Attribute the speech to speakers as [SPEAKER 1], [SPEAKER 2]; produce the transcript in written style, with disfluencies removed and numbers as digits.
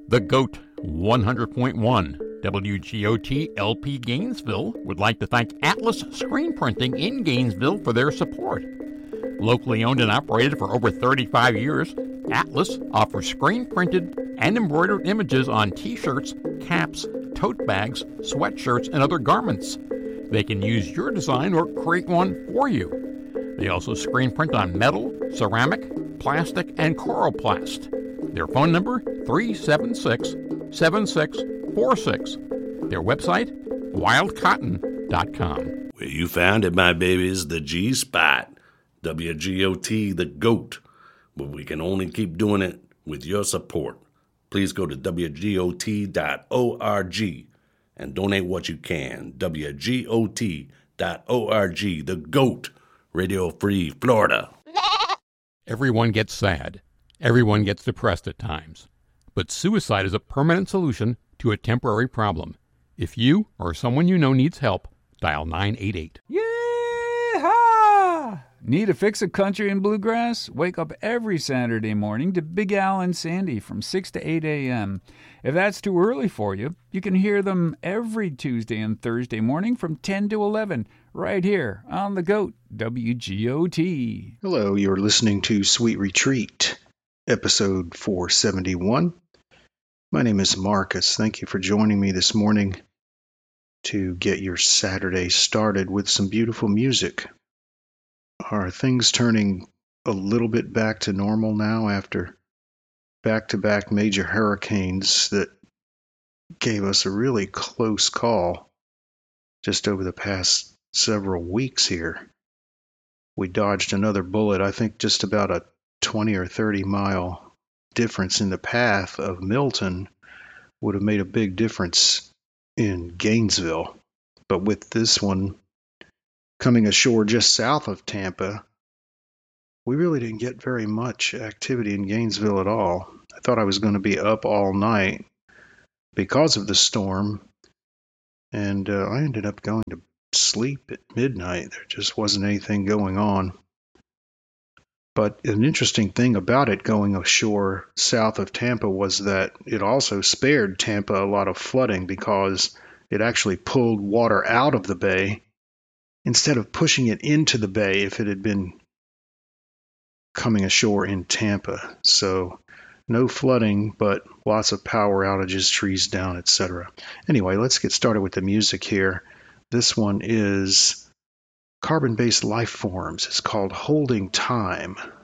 [SPEAKER 1] The GOAT 100.1 WGOT LP Gainesville would like to thank Atlas Screen Printing in Gainesville for their support. Locally owned and operated for over 35 years, Atlas offers screen-printed and embroidered images on t-shirts, caps, tote bags, sweatshirts, and other garments. They can use your design or create one for you. They also screen print on metal, ceramic, plastic, and coroplast. Their phone number, 376-7646. Their website, wildcotton.com.
[SPEAKER 2] Where you found it, my babies, the G-Spot. WGOT, the GOAT. But we can only keep doing it with your support. Please go to WGOT.org and donate what you can. WGOT.org, the GOAT, Radio Free Florida.
[SPEAKER 1] Everyone gets sad. Everyone gets depressed at times. But suicide is a permanent solution to a temporary problem. If you or someone you know needs help, dial 988.
[SPEAKER 3] Yeehaw! Need to fix a country and bluegrass? Wake up every Saturday morning to Big Al and Sandy from 6 to 8 a.m. If that's too early for you, you can hear them every Tuesday and Thursday morning from 10 to 11, right here on the GOAT, WGOT.
[SPEAKER 4] Hello, you're listening to Sweet Retreat, episode 471. My name is Marcus. Thank you for joining me this morning to get your Saturday started with some beautiful music. Are things turning a little bit back to normal now after back-to-back major hurricanes that gave us a really close call just over the past several weeks here? We dodged another bullet. I think just about a 20 or 30 mile difference in the path of Milton would have made a big difference in Gainesville. But with this one coming ashore just south of Tampa, we really didn't get very much activity in Gainesville at all. I thought I was going to be up all night because of the storm, and I ended up going to sleep at midnight. There just wasn't anything going on. But an interesting thing about it going ashore south of Tampa was that it also spared Tampa a lot of flooding because it actually pulled water out of the bay instead of pushing it into the bay if it had been coming ashore in Tampa. So no flooding, but lots of power outages, trees down, etc. Anyway, let's get started with the music here. This one is Carbon-Based Life Forms. It's called Holding Time.